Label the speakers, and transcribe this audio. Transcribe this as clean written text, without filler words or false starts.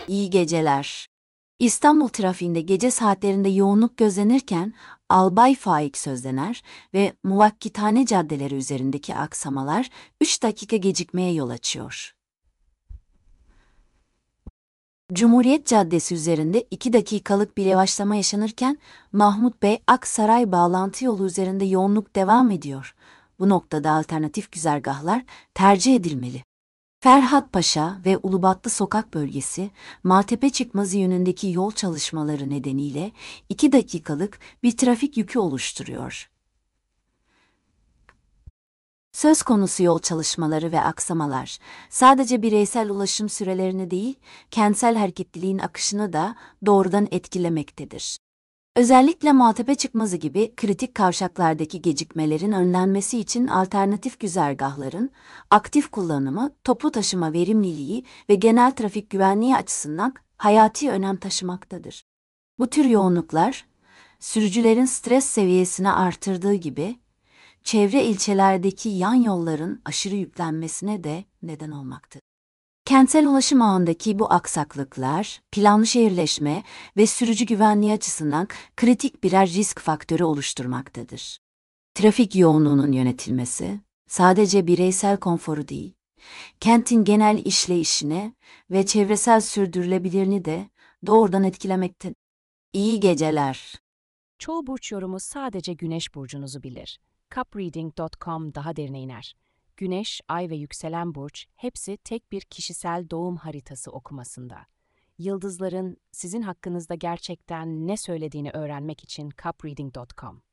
Speaker 1: İyi geceler. İstanbul trafiğinde gece saatlerinde yoğunluk gözlenirken Albay Faik Sözlener ve Muvakkitane caddeleri üzerindeki aksamalar 3 dakika gecikmeye yol açıyor. Cumhuriyet Caddesi üzerinde 2 dakikalık bir yavaşlama yaşanırken Mahmut Bey Aksaray bağlantı yolu üzerinde yoğunluk devam ediyor. Bu noktada alternatif güzergahlar tercih edilmeli. Ferhat Paşa ve Ulubatlı Sokak bölgesi, Maltepe çıkmazı yönündeki yol çalışmaları nedeniyle 2 dakikalık bir trafik yükü oluşturuyor. Söz konusu yol çalışmaları ve aksamalar, sadece bireysel ulaşım sürelerini değil, kentsel hareketliliğin akışını da doğrudan etkilemektedir. Özellikle Maltepe çıkmazı gibi kritik kavşaklardaki gecikmelerin önlenmesi için alternatif güzergahların aktif kullanımı, toplu taşıma verimliliği ve genel trafik güvenliği açısından hayati önem taşımaktadır. Bu tür yoğunluklar, sürücülerin stres seviyesini artırdığı gibi, çevre ilçelerdeki yan yolların aşırı yüklenmesine de neden olmaktadır. Kentsel ulaşım ağındaki bu aksaklıklar, planlı şehirleşme ve sürücü güvenliği açısından kritik birer risk faktörü oluşturmaktadır. Trafik yoğunluğunun yönetilmesi, sadece bireysel konforu değil, kentin genel işleyişine ve çevresel sürdürülebilirliğini de doğrudan etkilemektedir. İyi geceler.
Speaker 2: Çoğu burç yorumu sadece Güneş burcunuzu bilir. Cupreading.com daha derine iner. Güneş, Ay ve yükselen burç hepsi tek bir kişisel doğum haritası okumasında. Yıldızların sizin hakkınızda gerçekten ne söylediğini öğrenmek için cupreading.com.